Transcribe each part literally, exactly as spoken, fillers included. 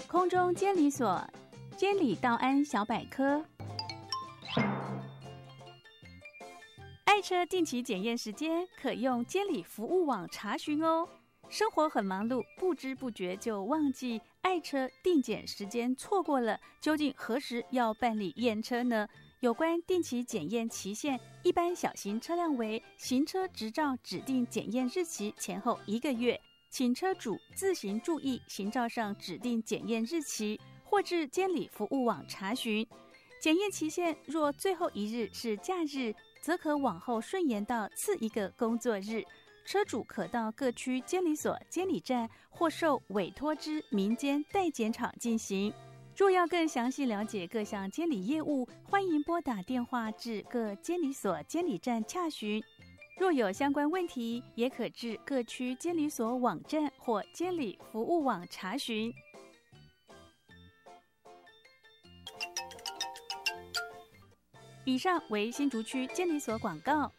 空中监理所监理道安小百科。爱车定期检验时间可用监理服务网查询哦。生活很忙碌，不知不觉就忘记爱车定检时间错过了，究竟何时要办理验车呢？有关定期检验期限，一般小型车辆为行车执照指定检验日期前后一个月，请车主自行注意行照上指定检验日期，或至监理服务网查询。检验期限若最后一日是假日，则可往后顺延到次一个工作日。车主可到各区监理所、监理站或受委托之民间代检厂进行。若要更详细了解各项监理业务，欢迎拨打电话至各监理所、监理站洽询。若有相关问题，也可至各区监理所网站或监理服务网查询。以上为新竹区监理所广告。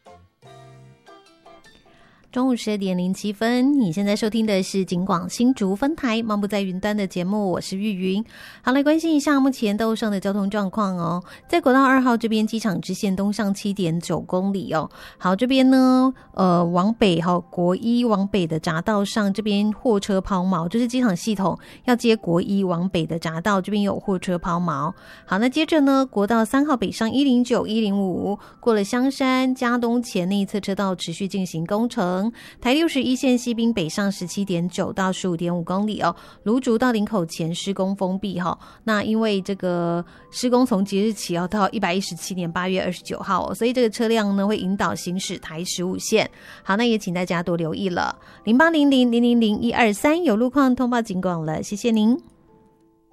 中午十二点零七分，你现在收听的是警广新竹分台漫步在云端的节目，我是玉云。好，来关心一下目前道路上的交通状况哦。在国道二号这边，机场支线东上 七点九公里哦。好，这边呢，呃，往北哈，国一往北的匝道上，这边货车抛锚，就是机场系统要接国一往北的匝道，这边有货车抛锚。好，那接着呢，国道三号北上一零九、一零五，过了香山、嘉东前内侧车道持续进行工程。台六十一线西滨北上 十七点九到十五点五公里哦，芦竹到林口前施工封闭哈、哦。那因为这个施工从即日起要到一百一十七年八月二十九号、哦，所以这个车辆呢会引导行驶台十五线。好，那也请大家多留意了。零八零零零零零一二三有路况通报警广了，谢谢您。